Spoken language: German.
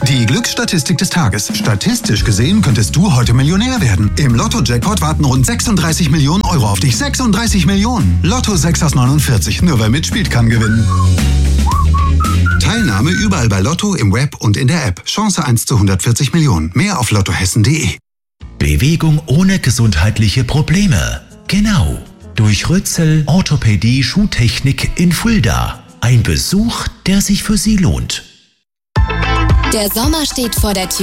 Die Glücksstatistik des Tages. Statistisch gesehen könntest du heute Millionär werden. Im Lotto-Jackpot warten rund 36 Millionen Euro auf dich. 36 Millionen. Lotto 6 aus 49. Nur wer mitspielt, kann gewinnen. Teilnahme überall bei Lotto, im Web und in der App. Chance 1 zu 140 Millionen. Mehr auf lottohessen.de. Bewegung ohne gesundheitliche Probleme. Genau. Durch Rützel Orthopädie Schuhtechnik in Fulda. Ein Besuch, der sich für Sie lohnt. Der Sommer steht vor der Tür.